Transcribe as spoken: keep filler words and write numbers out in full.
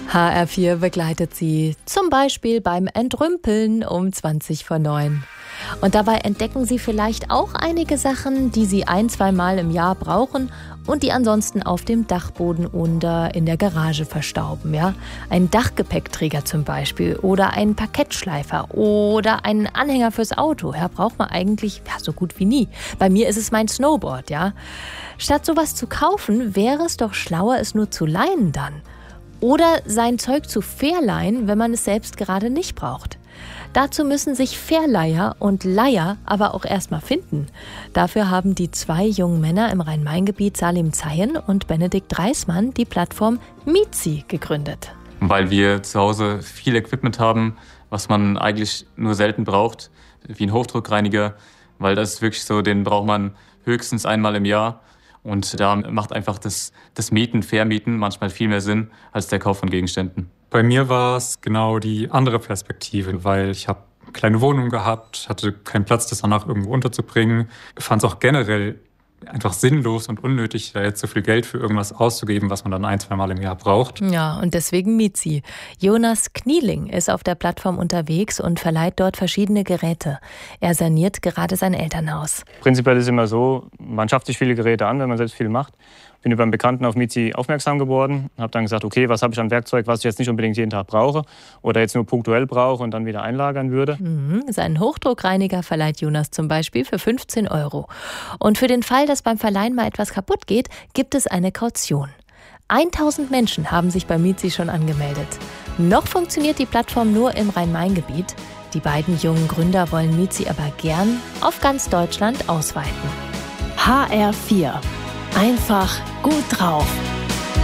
H R vier begleitet Sie zum Beispiel beim Entrümpeln um zwanzig vor neun. Und dabei entdecken Sie vielleicht auch einige Sachen, die Sie ein-, zweimal im Jahr brauchen und die ansonsten auf dem Dachboden oder in der Garage verstauben. Ja? Ein Dachgepäckträger zum Beispiel oder ein Parkettschleifer oder einen Anhänger fürs Auto. Ja, braucht man eigentlich ja, so gut wie nie. Bei mir ist es mein Snowboard. Ja? Statt sowas zu kaufen, wäre es doch schlauer, es nur zu leihen dann. Oder sein Zeug zu verleihen, wenn man es selbst gerade nicht braucht. Dazu müssen sich Verleiher und Leiher aber auch erstmal finden. Dafür haben die zwei jungen Männer im Rhein-Main-Gebiet Salim Zeyen und Benedikt Reismann die Plattform Mietzi gegründet. Weil wir zu Hause viel Equipment haben, was man eigentlich nur selten braucht, wie ein Hochdruckreiniger, weil das ist wirklich so, den braucht man höchstens einmal im Jahr. Und da macht einfach das, das Mieten, Vermieten manchmal viel mehr Sinn als der Kauf von Gegenständen. Bei mir war es genau die andere Perspektive, weil ich habe eine kleine Wohnung gehabt, hatte keinen Platz, das danach irgendwo unterzubringen. Ich fand es auch generell einfach sinnlos und unnötig, da jetzt so viel Geld für irgendwas auszugeben, was man dann ein-, zweimal im Jahr braucht. Ja, und deswegen Mietzi. Jonas Knieling ist auf der Plattform unterwegs und verleiht dort verschiedene Geräte. Er saniert gerade sein Elternhaus. Prinzipiell ist es immer so, man schafft sich viele Geräte an, wenn man selbst viel macht. Bin über einen Bekannten auf Mietzi aufmerksam geworden, habe dann gesagt, okay, was habe ich an Werkzeug, was ich jetzt nicht unbedingt jeden Tag brauche oder jetzt nur punktuell brauche und dann wieder einlagern würde. Mhm, seinen Hochdruckreiniger verleiht Jonas zum Beispiel für fünfzehn Euro. Und für den Fall, dass beim Verleihen mal etwas kaputt geht, gibt es eine Kaution. tausend Menschen haben sich bei Mietzi schon angemeldet. Noch funktioniert die Plattform nur im Rhein-Main-Gebiet. Die beiden jungen Gründer wollen Mietzi aber gern auf ganz Deutschland ausweiten. H R vier. Einfach gut drauf.